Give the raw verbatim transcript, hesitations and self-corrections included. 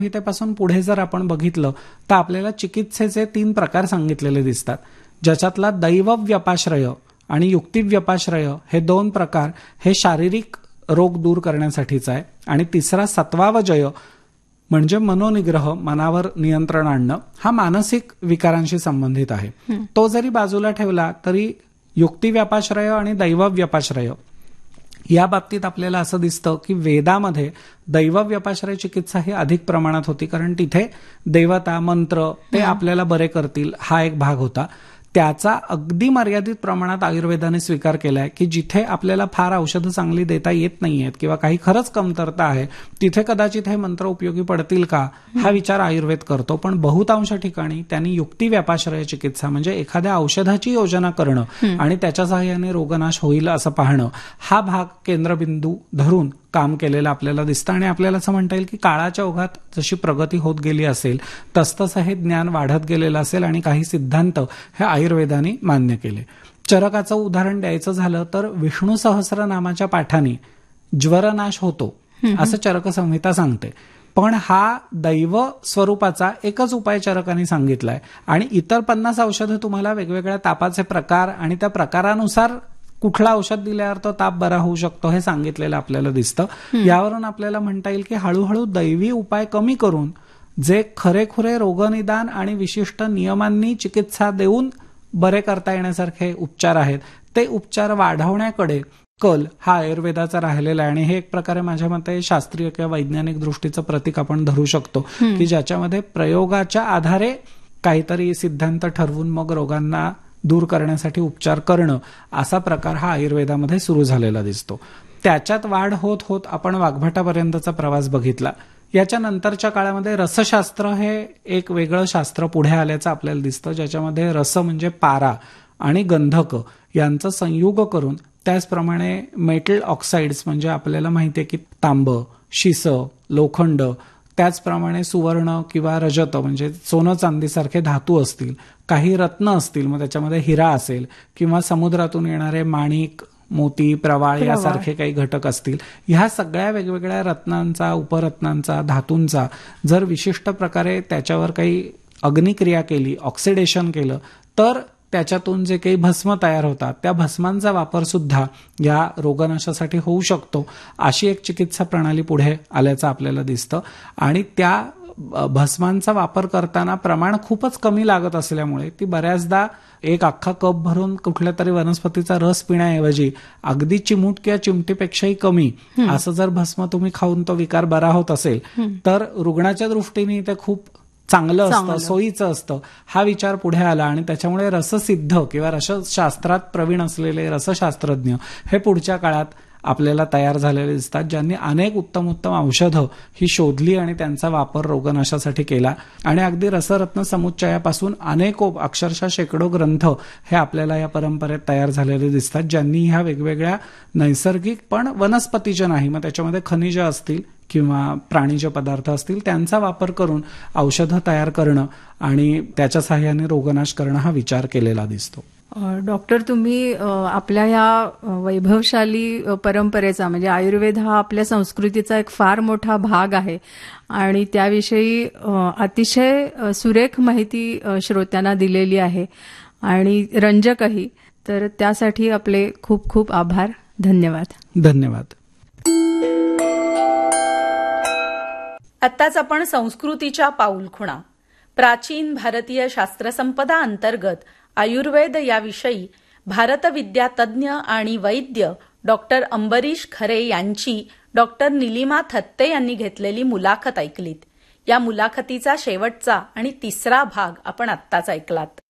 संहितेपासून पुढे जर आपण बघितलं तर आपल्याला चिकित्सेचे तीन प्रकार सांगितलेले दिसतात, ज्याच्यातला दैवव्यपाश्रय आणि युक्तिव्यपाश्रय हे दोन प्रकार हे शारीरिक रोग दूर करण्यासाठीचा आहे, आणि तिसरा सत्वावजय म्हणजे मनोनिग्रह, मनावर नियंत्रण आणणं, हा मानसिक विकारांशी संबंधित आहे. तो जरी बाजूला ठेवला तरी युक्तिव्यपाश्रय आणि दैवव्यपाश्रय या बाबतीत आपल्याला असं दिसतं की वेदामध्ये दैवव्यपाश्रय चिकित्सा ही अधिक प्रमाणात होती, कारण तिथे देवता मंत्र ते आपल्याला बरे करतील हा एक भाग होता. त्याचा अगदी मर्यादित प्रमाणात आयुर्वेदाने स्वीकार केलाय की जिथे आपल्याला फार औषधं चांगली देता येत नाहीयेत किंवा काही खरंच कमतरता आहे तिथे कदाचित हे मंत्र उपयोगी पडतील का हा विचार आयुर्वेद करतो. पण बहुतांश ठिकाणी त्यांनी युक्तिव्यपाश्रय चिकित्सा म्हणजे एखाद्या औषधाची योजना करणं आणि त्याच्या सहाय्याने रोगनाश होईल असं पाहणं हा भाग केंद्रबिंदू धरून काम केलेलं आपल्याला दिसतं. आणि आपल्याला असं म्हणता येईल की काळाच्या ओघात जशी प्रगती होत गेली असेल तसतसं हे ज्ञान वाढत गेलेलं असेल आणि काही सिद्धांत हे आयुर्वेदाने मान्य केले. चरकाचं उदाहरण द्यायचं झालं तर विष्णू सहस्रनामाच्या पाठाने ज्वरनाश होतो असं चरक संहिता सांगते, पण हा दैव स्वरूपाचा एकच उपाय चरकाने सांगितलाय आणि इतर पन्नास औषधं तुम्हाला वेगवेगळ्या तापाचे प्रकार आणि त्या प्रकारानुसार कुठलं औषध दिल्यावर तो ताप बरा होऊ शकतो हे सांगितलेलं आपल्याला दिसतं. यावरून आपल्याला म्हणता येईल की हळूहळू दैवी उपाय कमी करून जे खरेखुरे रोगनिदान आणि विशिष्ट नियमांनी चिकित्सा देऊन बरे करता येण्यासारखे उपचार आहेत ते उपचार वाढवण्याकडे कल हा आयुर्वेदाचा राहिलेला आहे. आणि हे एक प्रकारे माझ्या मते शास्त्रीय किंवा वैज्ञानिक दृष्टीचं प्रतीक आपण धरू शकतो की ज्याच्यामध्ये प्रयोगाच्या आधारे काहीतरी सिद्धांत ठरवून मग रोगांना दूर करण्यासाठी उपचार करणं असा प्रकार हा आयुर्वेदामध्ये सुरू झालेला दिसतो. त्याच्यात वाढ होत होत आपण वाग्भटापर्यंतचा प्रवास बघितला. याच्या नंतरच्या काळामध्ये रसशास्त्र हे एक वेगळं शास्त्र पुढे आल्याचं आपल्याला दिसतं, ज्याच्यामध्ये रस म्हणजे पारा आणि गंधक यांचं संयुग करून त्याचप्रमाणे मेटल ऑक्साइड्स म्हणजे आपल्याला माहिती आहे की तांब, शिस, लोखंड, त्याचप्रमाणे सुवर्ण किंवा रजत म्हणजे सोनं चांदीसारखे धातू असतील, काही रत्न असतील, मग त्याच्यामध्ये हिरा असेल किंवा समुद्रातून येणारे माणिक, मोती, प्रवाळ यासारखे काही घटक असतील, ह्या सगळ्या वेगवेगळ्या रत्नांचा, उपरत्नांचा, धातूंचा जर विशिष्ट प्रकारे त्याच्यावर काही अग्निक्रिया केली, ऑक्सिडेशन केलं तर त्याच्यातून जे काही भस्म तयार होतात त्या भस्मांचा वापर सुद्धा या रोगनाशासाठी होऊ शकतो अशी एक चिकित्सा प्रणाली पुढे आल्याचं आपल्याला दिसतं. आणि त्या भस्मांचा वापर करताना प्रमाण खूपच कमी लागत असल्यामुळे ती बऱ्याचदा एक अख्खा कप भरून कुठल्या तरी वनस्पतीचा रस पिण्याऐवजी अगदी चिमूट किंवा चिमटीपेक्षाही कमी असं जर भस्म तुम्ही खाऊन तो विकार बरा होत असेल तर रुग्णाच्या दृष्टीने ते खूप चांगलं असतं, सोयीचं असतं हा विचार पुढे आला. आणि त्याच्यामुळे रससिद्ध किंवा रसशास्त्रात प्रवीण असलेले रसशास्त्रज्ञ हे पुढच्या काळात आपल्याला तयार झालेले दिसतात, ज्यांनी अनेक उत्तम उत्तम औषधं ही शोधली आणि त्यांचा वापर रोगनाशासाठी केला. आणि अगदी रसरत्न समुच्चयापासून अनेक अक्षरशः शेकडो ग्रंथ हे आपल्याला या परंपरेत तयार झालेले दिसतात, ज्यांनी ह्या वेगवेगळ्या नैसर्गिक पण वनस्पतीच्या नाही, मग त्याच्यामध्ये खनिज असतील किंवा प्राणीज पदार्थ असतील त्यांचा वापर करून औषधं तयार करणं आणि त्याच्या सहाय्याने रोगनाश करणं हा विचार केलेला दिसतो. डॉक्टर, तुम्ही आपल्या ह्या वैभवशाली परंपरेचा म्हणजे आयुर्वेद हा आपल्या संस्कृतीचा एक फार मोठा भाग आहे आणि त्याविषयी अतिशय सुरेख माहिती श्रोत्यांना दिलेली आहे आणि रंजकही. तर त्यासाठी आपले खूप खूप आभार. धन्यवाद. धन्यवाद. आत्ताच आपण संस्कृतीच्या पाऊलखुणा प्राचीन भारतीय शास्त्रसंपदा अंतर्गत आयुर्वेद याविषयी भारतविद्या तज्ज्ञ आणि वैद्य डॉक्टर अंबरीश खरे यांची डॉक्टर निलिमा थत्ते यांनी घेतलेली मुलाखत ऐकलीत. या मुलाखतीचा शेवटचा आणि तिसरा भाग आपण आत्ताच ऐकलात.